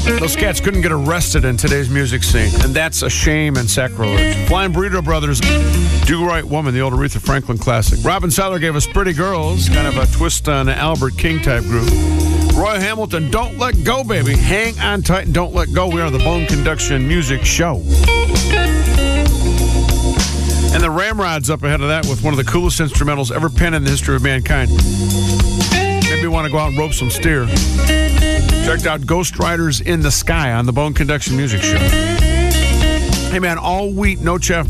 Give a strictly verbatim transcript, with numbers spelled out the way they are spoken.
Those cats couldn't get arrested in today's music scene, and that's a shame and sacrilege. Flying Burrito Brothers, Do Right Woman, the old Aretha Franklin classic. Robin Seiler gave us Pretty Girls, kind of a twist on an Albert King type group. Roy Hamilton, Don't Let Go, Baby. Hang on tight and don't let go. We are the Bone Conduction Music Show. And the Ramrods up ahead of that with one of the coolest instrumentals ever penned in the history of mankind. Maybe you want to go out and rope some steer. Checked out Ghost Riders in the Sky on the Bone Conduction Music Show. Hey, man, all wheat, no chaff